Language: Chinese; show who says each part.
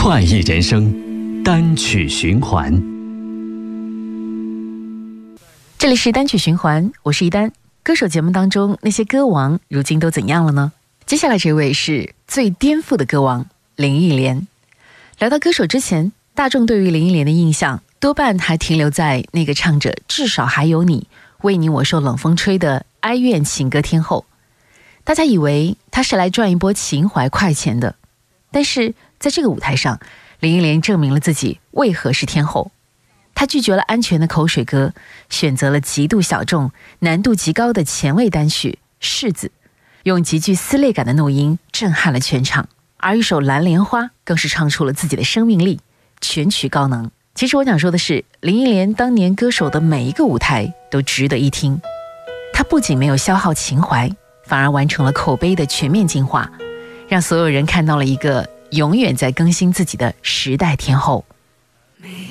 Speaker 1: 快意人生单曲循环。
Speaker 2: 这里是单曲循环，我是一丹。歌手节目当中那些歌王如今都怎样了呢？接下来这位是最颠覆的歌王林忆莲。聊到歌手之前，大众对于林忆莲的印象多半还停留在那个唱着至少还有你，为你我受冷风吹的哀怨情歌天后。大家以为她是来赚一波情怀快钱的，但是在这个舞台上，林忆莲证明了自己为何是天后。她拒绝了安全的口水歌，选择了极度小众、难度极高的前卫单曲《柿子》，用极具撕裂感的怒音震撼了全场。而一首《蓝莲花》更是唱出了自己的生命力，全曲高能。其实我想说的是，林忆莲当年歌手的每一个舞台都值得一听。她不仅没有消耗情怀，反而完成了口碑的全面进化，让所有人看到了一个永远在更新自己的时代天后。